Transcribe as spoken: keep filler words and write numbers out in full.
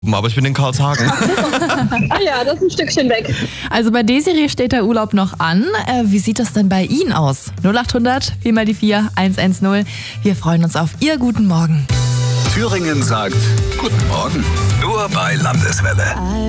Aber ich bin in Karlshagen. Ah ja, das ist ein Stückchen weg. Also bei Desiree steht der Urlaub noch an. Äh, wie sieht das denn bei Ihnen aus? null acht hundert, vier mal die vier, eins eins null. Wir freuen uns auf Ihr Guten Morgen. Thüringen sagt Guten Morgen. Nur bei Landeswelle.